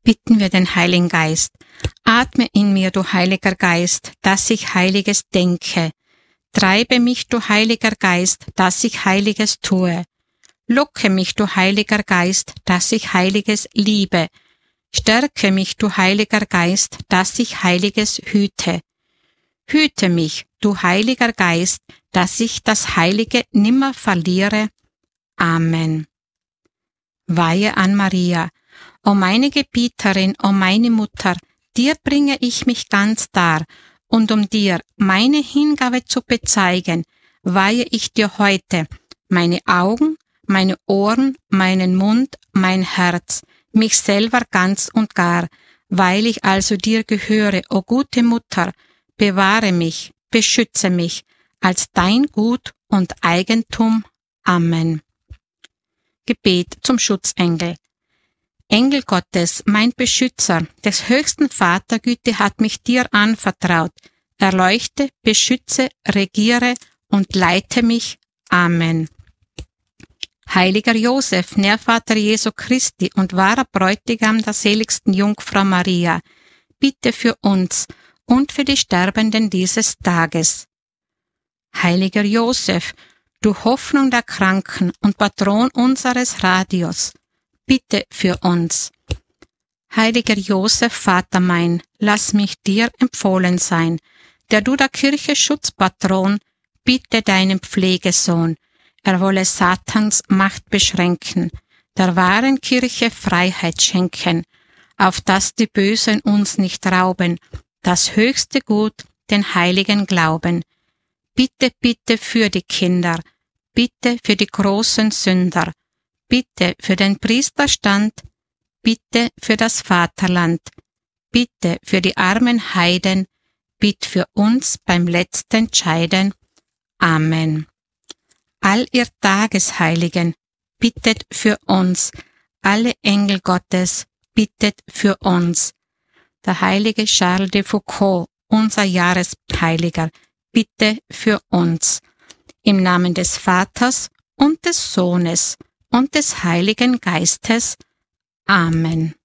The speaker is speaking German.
Bitten wir den Heiligen Geist. Atme in mir, du Heiliger Geist, dass ich Heiliges denke. Treibe mich, du Heiliger Geist, dass ich Heiliges tue. Locke mich, du Heiliger Geist, dass ich Heiliges liebe. Stärke mich, du Heiliger Geist, dass ich Heiliges hüte. Hüte mich, du Heiliger Geist, dass ich das Heilige nimmer verliere. Amen. Weihe an Maria. O meine Gebieterin, o meine Mutter, dir bringe ich mich ganz dar, und um dir meine Hingabe zu bezeigen, weihe ich dir heute meine Augen, meine Ohren, meinen Mund, mein Herz, mich selber ganz und gar, weil ich also dir gehöre, o gute Mutter, bewahre mich, beschütze mich, als dein Gut und Eigentum. Amen. Gebet zum Schutzengel. Engel Gottes, mein Beschützer, des höchsten Vatergüte hat mich dir anvertraut. Erleuchte, beschütze, regiere und leite mich. Amen. Heiliger Josef, Nährvater Jesu Christi und wahrer Bräutigam der seligsten Jungfrau Maria, bitte für uns und für die Sterbenden dieses Tages. Heiliger Josef, du Hoffnung der Kranken und Patron unseres Radios, bitte für uns. Heiliger Josef, Vater mein, lass mich dir empfohlen sein, der du der Kirche Schutzpatron, bitte deinen Pflegesohn, er wolle Satans Macht beschränken, der wahren Kirche Freiheit schenken, auf dass die Bösen uns nicht rauben, das höchste Gut, den heiligen Glauben. Bitte, bitte für die Kinder, bitte für die großen Sünder, bitte für den Priesterstand, bitte für das Vaterland, bitte für die armen Heiden, bitte für uns beim letzten Scheiden. Amen. All ihr Tagesheiligen, bittet für uns, alle Engel Gottes, bittet für uns. Der heilige Charles de Foucauld, unser Jahresheiliger, bitte für uns. Im Namen des Vaters und des Sohnes und des Heiligen Geistes. Amen.